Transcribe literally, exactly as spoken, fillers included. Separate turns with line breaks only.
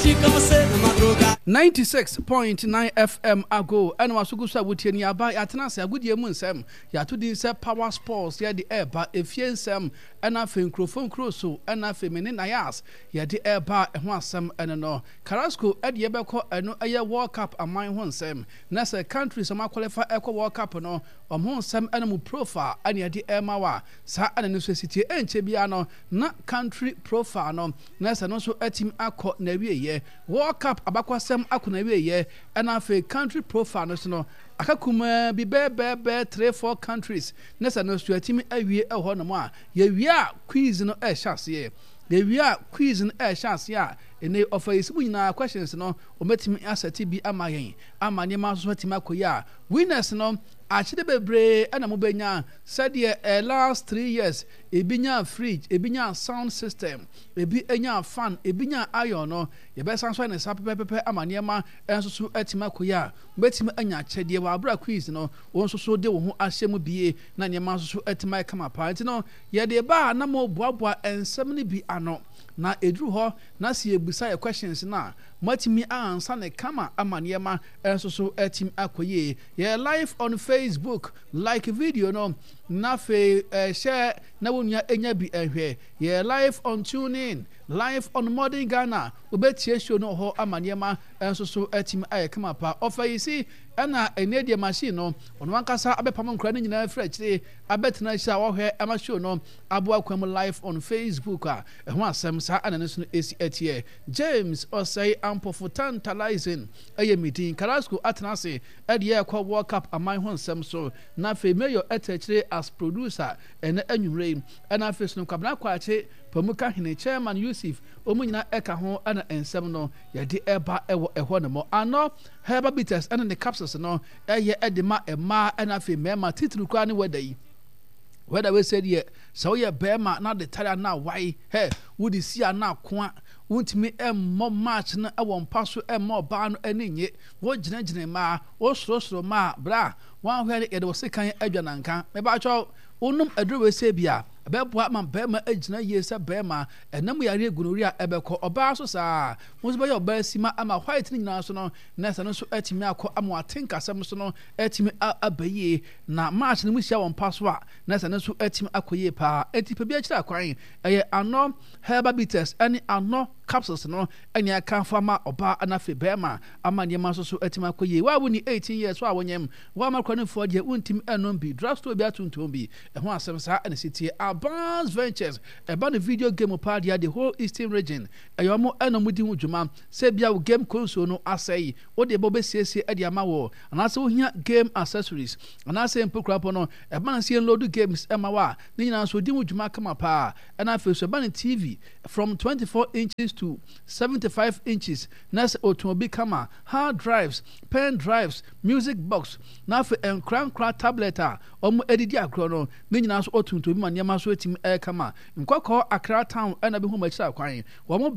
ninety-six point nine F M ago and was good so with any about Atanasi a good year moon sam ya to the power sports ya the air but if yen sam and I think microphone cruso and I feminine ayas ya the air bar and one sam and no Carrasco at Yebeko and no air World Cup and mine one sam Nasa country some qualify eco World Cup no or mon sam animal profile and ya the air mawa sa and necessity and chebiano not country profile no Nasa no so a team akko nevi ye World Cup abakwa sam akuna we ye and afa country profile no akakuma bi be be be three four countries nesa no so atimi awie e ho no a ye wie a quiz no e chance ye ye wie a quiz no e chance ya ene offer isibu nyina questions no o metimi asati bi amayen amanye ma so atimi akoya winners no achide bebre ana mo benya said ye uh, last three years ebinya fridge ebinya sound system ebi enya fan ebinya iron no ye be san so ne sa pepepe amane ma enso so atima koya betimi anya chede wa abra quiz no wonso so de wo ho ahyemu biye na ne ma so atima kama pa nti no ye de ba na mo boaboa ensem ne bi ano na edru ho na se ebusa ye questions na matimi answer ne kama amane ma enso so atim akoye ye live on Facebook like video no na fe uh, share na wonya enya bi ehwe ye live on TuneIn live on Modern Ghana obetie show no ho amane ma enso so atim aye kama pa offer you see ana enedie machine no ono wankasa abepam nkra ne nyina fra kire abetena sha wo hwe ama show no abo akwam live on Facebook a ehho asem sa ana ne so esi etie James Osei Ampofu tantalizing aye meeting Carrasco atenase ade ye kwa World Cup amai ho nsem so na fe mayor etechire as producer ene anwumre ana fe so kwabna kwache pamuka hene chairman Yusuf omunyina eka ho ana ensem no ye de eba ewo ehwo ne mo ano Herbal bitters and the capsules no eye edema ema ana fe mema titru kwa ni weda yi weda we said ye so ye bema na the tire na why hey would see na kwa wontimi emmo match na ewon paso emmo ba no aninye wo gina gina ma wo soro soro ma bra wan hwe ye de wo sekan adwananka me ba cho onum adru we say bia beboa man bema agina yesa bema enam yare gunoria ebeko oba so saa mo so be oba sima ama white ni nyina so no na sa no so atimi akọ ama atenka sam so no atimi abaye na match ni mu sia won paso a na sa no so atimi akoye pa etipa bi akira kwan eye ano herbal bitters ani ano capsules no ani aka fama oba anafe bema ama nyema so so atimi akoye wa woni eighteen years wa wonyem wa makwani fo de untim enom bi drugstore bi atuntum bi ehho asem sa ani sitie Advanced Ventures about the video game party at the whole Eastern region. Ayomo enomudi hujuma sebia wo game console no asai wo de bobe siesie e de amawo anase wo hia game accessories anase empokrapo no e ban sie load games emawa ni nyina so di hujuma kama pa na afi so ban T V from twenty-four inches to seventy-five inches nas automobile kama hard drives pen drives music box na afi enkran kra tablet a omo edidi akro no ni nyina so otunto bi ma nyama so etim e kama nkokọ Accra town ana bi hu ma kira kwan wo